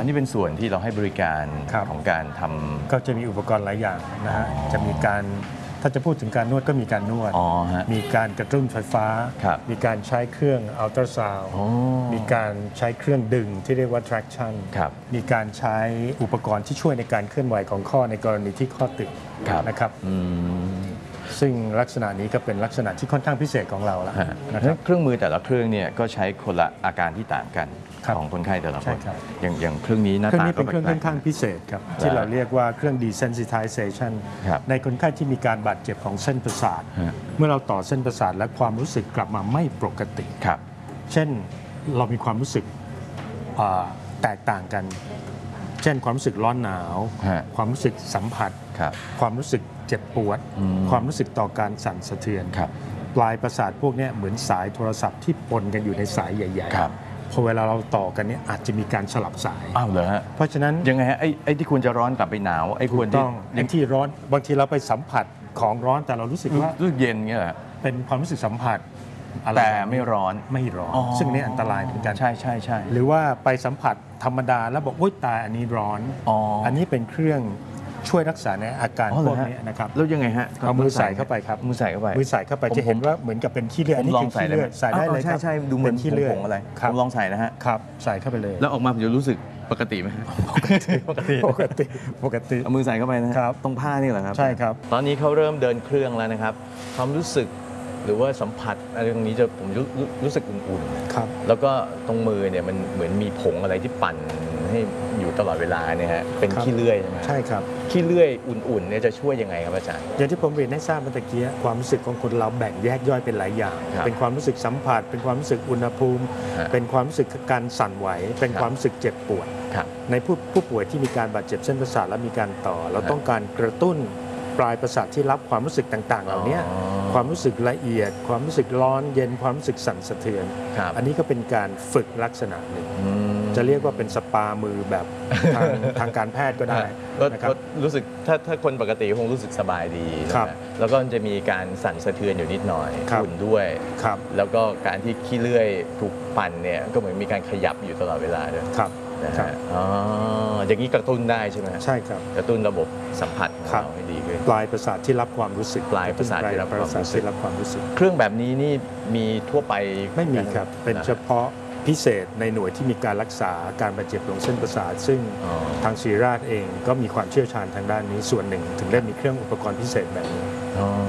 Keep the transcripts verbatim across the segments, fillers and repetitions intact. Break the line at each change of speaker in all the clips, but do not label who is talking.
นี่เป็นส่วนที่เราให้บริการของการทำ
ก็จะมีอุปกรณ์หลายอย่างนะฮะจะมีการถ้าจะพูดถึงการนวดก็มีการนวดมีการกระตุ้นไฟฟ้ามีการใช้เครื่องอัลตราซาวด์มีการใช้เครื่องดึงที่เรียกว่า traction มีการใช้อุปกรณ์ที่ช่วยในการเคลื่อนไหวของข้อในกรณีที่ข้อตึงนะครับซึ่งลักษณะนี้ก็เป็นลักษณะที่ค่อนข้างพิเศษของเราแล้วนะครับ
เครื่องมือแต่ละเครื่องเนี่ยก็ใช้คนละอาการที่ต่างกันของคนไข้แต่ละคนอย่างอย่างเครื่องนี้หน้าตาก็เป็นเครื่อง
ค่อนข้างพิเศษครับที่เราเรียกว่าเครื่อง desensitization ในคนไข้ที่มีการบาดเจ็บของเส้นประสาทเมื่อเราต่อเส้นประสาทและความรู้สึกกลับมาไม่ปกติเช่นเรามีความรู้สึกแตกต่างกันเช่นความรู้สึกร้อนหนาวความรู้สึกสัมผัสความรู้สึกเจ็บปวดความรู้สึกต่อการสั่นสะเทือนปลายประสาทพวกนี้เหมือนสายโทรศัพท์ที่ปนกันอยู่ในสายใหญ่ๆพอเวลาเราต่อกันเนี่ยอาจจะมีการสลับสาย
อ้าวเหรอฮะ
เพราะฉะนั้น
ยังไงฮะไอ้ไอ้ที่ควรจะร้อนกลับไปหนาวไอ้ควรที่
ยังที่ร้อนบางทีเราไปสัมผัสของร้อนแต่เรารู้สึกว่า
รู้สึกเย็นเงี้ย
เป็นความรู้สึกสัมผัส
แต่ไม่ร้อน
ไม่ร้อนซึ่งนี่อันตรายเหมือนกัน
ใช่ใช่ใช่
หรือว่าไปสัมผัสธรรมดาแล้วบอกโอ๊ยตายอันนี้ร้อนอันนี้เป็นเครื่องช่วยรักษาในอาการพวกนี้นะครับ
แล้วยังไงฮะ
เอามือใส่เข้าไปครับ
มือใส่เข้าไป
มือใส่เข้าไปจะเห็นว่าเหมือนกับเป็นขี้เลือด
ผมลองใส่ได้
ใส่ได้เลย
ใช่ใช่ดูเหมือนขี้เลือดอะไรผมลองใส่นะฮะ
ครับใส่เข้าไปเลย
แล้วออกมาผมจะรู้สึกปกติไหม
ปกติปกติปกติปกติ
เอามือใส่เข้าไปนะครับตรงผ้านี่เหรอครับ
ใช่ครับ
ตอนนี้เขาเริ่มเดินเครื่องแล้วนะครับความรู้สึกหรือว่าสัมผัสอะไรตรงนี้จะผมรู้รู้สึกอุ่น
ๆครับ
แล้วก็ตรงมือเนี่ยมันเหมือนมีผงอะไรที่ปั่นให้อยู่ตลอดเวลาเนี่ยฮะเป็นขี้เลื่อยใช่ไหม
ใช่ครับ
ขี้เลื่อยอุ่นๆเนี่ยจะช่วยยังไงครับอาจารย์
อย่างที่ผมเรียนให้ทราบเมื่อกี้ความรู้สึกของคนเราแบ่งแยกย่อยเป็นหลายอย่างเป็นความรู้สึกสัมผัสเป็นความรู้สึกอุณหภูมิเป็นความรู้สึกการสั่นไหวเป็นความรู้สึกเจ็บปวดในผู้ผู้ป่วยที่มีการบาดเจ็บเส้นประสาทและมีการต่อเราต้องการกระตุ้นปลายประสาทที่รับความรู้สึกต่างๆเหล่านี้ความรู้สึกละเอียดความรู้สึกร้อนเย็นความรู้สึกสั่นสะเทือนอันนี้ก็เป็นการฝึกลักษณะหนึ่งจะเรียกว่าเป็นสปามือแบบทางทางการแพทย์ก็ได้
นะครับรู้สึกถ้าถ้าคนปกติคงรู้สึกสบายดีนะแล้วก็จะมีการสั่นสะเทือนอยู่นิดหน่อยอุ่นด้วยแล้วก็การที่ขี้เลื่อยถูกปั่นเนี่ยก็เหมือนมีการขยับอยู่ตลอดเวลาด้วยนะฮะอ๋ออย่างนี้กระตุ้นได้ใช่ไหม
ใช่ครับ
กระตุ้นระบบสัมผัสของเราให้ดีขึ้น
ปลายประสาทที่รับความรู้สึก
ปลายประสาทที่รับความรู้สึก
รับความรู้สึก
เครื่องแบบนี้นี่มีทั่วไป
ไม่มีครับเป็นเฉพาะพิเศษในหน่วยที่มีการรักษาการบาดเจ็บของเส้นประสาทซึ่งทางศิริราชเองก็มีความเชี่ยวชาญทางด้านนี้ส่วนหนึ่งถึงได้มีเครื่องอุปกรณ์พิเศษแบบนี้
อ๋อ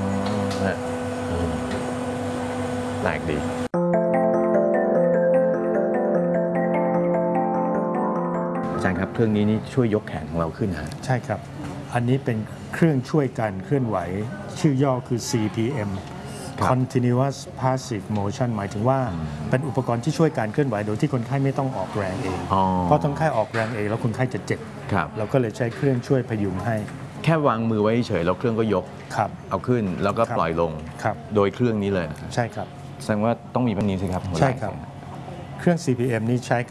แปลกดีอาจารย์ครับเครื่องนี้นี่ช่วยยกแขนของเราขึ้นฮะ
ใช่ครับอันนี้เป็นเครื่องช่วยการเคลื่อนไหวชื่อย่อคือ ซี พี เอ็ม Continuous Passive Motion หมายถึงว่าเป็นอุปกรณ์ที่ช่วยการเคลื่อนไหวโดยที่คนไข้ไม่ต้องออกแรงเองเพราะคนไข้ออกแรงเองแล้วคนไข้จะเจ็บเราก็เลยใช้เครื่องช่วยพยุงให้
แค่วางมือไว้เฉยแล้วเครื่องก็ยกเอาขึ้นแล้วก็ปล่อยลงโดยเครื่องนี้เลย
ใช่ครับ
แสดงว่าต้องมีแบบนี้สิครับ
ใช่ครับเครื่อง ซี พี เอ็ม นี้ใช้